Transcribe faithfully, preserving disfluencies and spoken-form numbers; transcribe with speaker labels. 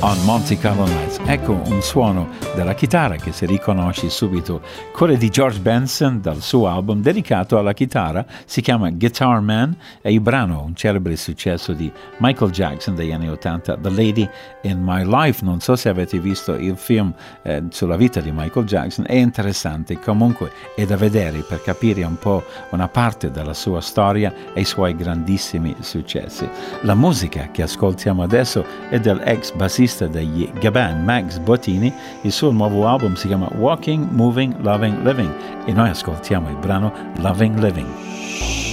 Speaker 1: on Monte Carlo Nights. Ecco un suono della chitarra che si riconosce subito, quello di George Benson dal suo album dedicato alla chitarra, si chiama Guitar Man, e il brano, un celebre successo di Michael Jackson degli anni ottanta, The Lady in My Life. Non so se avete visto il film eh, sulla vita di Michael Jackson, è interessante, comunque è da vedere per capire un po' una parte della sua storia e i suoi grandissimi successi. La musica che ascoltiamo adesso è dell'ex bassista degli Gaban, Max Bottini. Il suo nuovo album si chiama Walking, Moving, Loving, Living e noi ascoltiamo il brano Loving Living.